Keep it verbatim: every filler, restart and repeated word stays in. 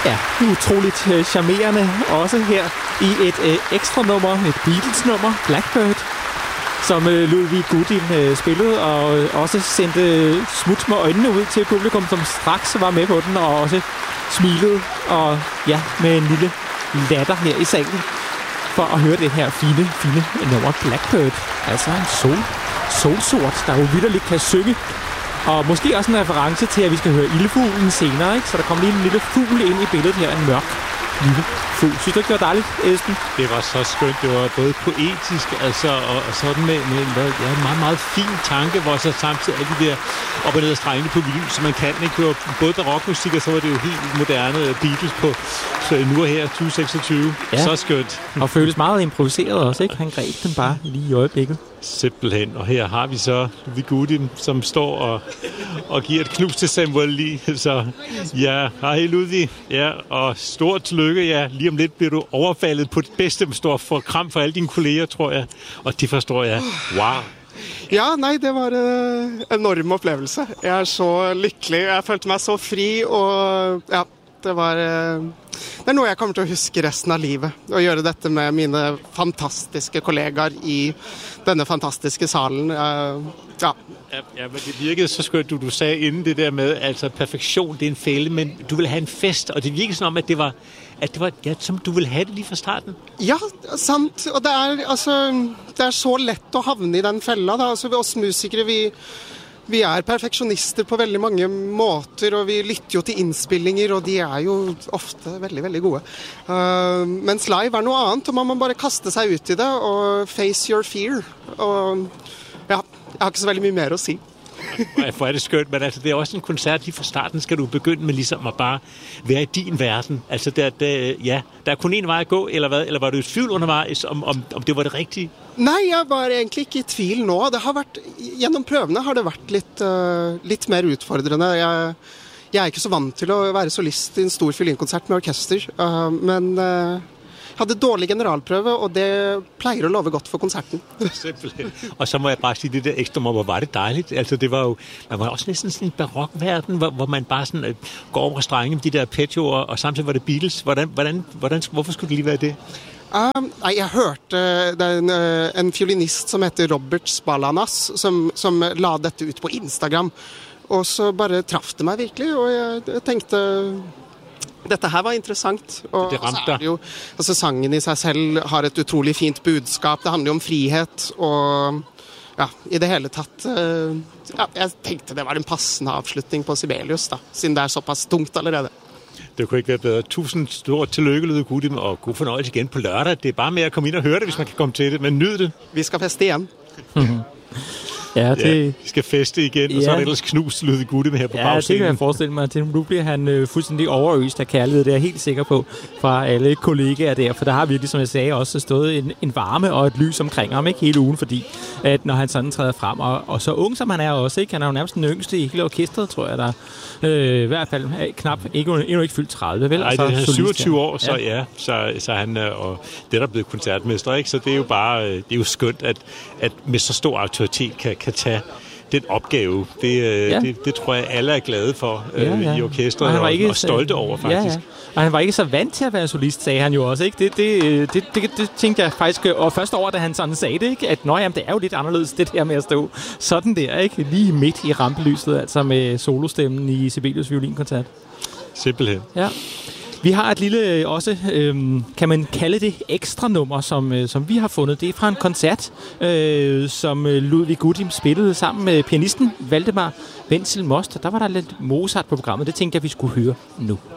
Ja, utroligt øh, charmerende også her i et øh, ekstra nummer, et Beatles-nummer, Blackbird, som øh, Ludwig Gudim øh, spillede, og øh, også sendte øh, smuts med øjnene ud til publikum, som straks var med på den, og også smilede, og ja, med en lille latter her i salen, for at høre det her fine, fine nummer Blackbird. Altså en sol, solsort, der jo vitterligt kan synge. Og måske også en reference til, at vi skal høre ildfuglen senere, ikke? Så der kommer lige en lille fugl ind i billedet her, en mørk lille fugl. Synes du ikke, det var dejligt, Esben? Det var så skønt. Det var både poetisk, altså, og, og sådan med, med ja, en meget, meget fin tanke, hvor så samtidig alle de der op- og ned strengene på violin, som man kan, ikke? Det var både barokmusik, og så var det jo helt moderne Beatles på så nu og her, tyve seksogtyve. Ja. Så skønt. Og føles meget improviseret også, ikke? Han greb den bare lige i øjeblikket. Simpelthen. Og her har vi så Ludwig Gudim, som står og, og giver et knus til Samuel Lee. Så ja, hej Ludwig. Ja, og stort tillykke. Ja, lige om lidt bliver du overfaldet på det bedste, med stor for kram for alle dine kolleger, tror jeg. Og det forstår jeg. Wow. Ja, nej, det var en enorm opplevelse. Jeg er så lykkelig. Jeg følte meg så fri, og ja, det var... Det er noe jeg kommer til å huske resten av livet. Å gjøre dette med mine fantastiske kollegaer i denne fantastiske salen. Ja. Ja, ja, men det virkede så skønt, du, du sagde inden det der med, altså perfektion, det er en fælde, men du vil have en fest, og det virkede sådan om, at det var, at det var ja, som du ville have det lige fra starten. Ja, sant. Og det er, altså, det er så lett å havne i den fella, da. Altså, vi oss musikere, vi... Vi er perfeksjonister på veldig mange måter, og vi lytter jo til innspillinger, og de er jo ofte veldig, veldig gode. Uh, mens live er noe annet, og man må bare kaste seg ut i det, og face your fear. Og ja, jeg har ikke så veldig mye mer å si. For er det skønt, men altså, det er også en koncert, lige fra starten skal du begynde med ligesom at bare være i din verden. Altså, der, der, ja, der er kun en vej at gå, eller hvad? Eller var du i tvivl undervejs, om, om, om det var det rigtige? Nei, jeg var egentlig ikke i tvil nå. Det har vært, gjennom prøvene har det vært litt, uh, litt mer utfordrende. Jeg, jeg er ikke så vant til å være solist i en stor fiolinkonsert med orkester, uh, men... Uh, Jeg hadde dårlig generalprøve, og det pleier å love godt for koncerten. Simpelthen. Og så må jeg bare sige, det der ekstra, hvor var det dejligt. Altså, det var jo, man var også næsten sådan en barokverden, hvor, hvor man bare sådan, uh, går over strenge med de der arpeggioer, og samtidig var det Beatles. Hvordan, hvordan, hvordan, hvorfor skulle det lige være det? Uh, nei, jeg hørte det er en, uh, en fiolinist som heter Robert Spalanas, som, som la dette ut på Instagram. Og så bare traff det meg virkelig, og jeg, jeg tenkte... Dette her var interessant, og det så er det jo, altså sangen i seg selv har et utrolig fint budskap, det handler jo om frihet, og ja, i det hele tatt, ja, jeg tenkte det var en passende avslutning på Sibelius da, siden det er såpass tungt allerede. Det kunne ikke være bedre. Tusind stort tillykke, Ludwig Gudim, og god fornøjelse igen på lørdag. Det er bare med at komme ind og høre det, hvis man kan komme til det, men nyd det. Vi skal feste igen. Ja, det... ja, vi skal feste igen, og ja. Så er det ellers knust Ludwig Gudim her på ja, bagscenen. Ja, det kan jeg forestille mig. Til nu bliver han øh, fuldstændig overøst af kærlighed, det er jeg helt sikker på, fra alle kollegaer der. For der har virkelig, som jeg sagde, også stået en, en varme og et lys omkring ham, ikke hele ugen, fordi at når han sådan træder frem, og, og så ung som han er også, ikke? Han er jo nærmest den yngste i hele orkestret, tror jeg, der øh, i hvert fald er knap, ikke, endnu ikke fyldt tredive, vel? Nej, det er syvogtyve år, så ja, ja så, så han og det der er blevet koncertmester, ikke? Så det er jo bare, det er jo skønt, at, at med så stor autoritet kan, kan tage den opgave. Det, ja. det, det tror jeg, alle er glade for øh, ja, ja. i orkestret, og, og, og stolte over, faktisk. Ja, ja. Og han var ikke så vant til at være solist, sagde han jo også, ikke? Det, det, det, det, det tænkte jeg faktisk, og først over, da han sådan sagde det, ikke? At nå, jamen, det er jo lidt anderledes, det der med at stå sådan der, ikke? Lige midt i rampelyset, altså med solostemmen i Sibelius violinkoncert. Simpelthen. Ja. Vi har et lille, også, øhm, kan man kalde det, ekstra nummer, som, øh, som vi har fundet. Det er fra en koncert, øh, som Ludwig Gudim spillede sammen med pianisten Valdemar Wenzel Most. Der var der lidt Mozart på programmet. Det tænkte jeg, vi skulle høre nu.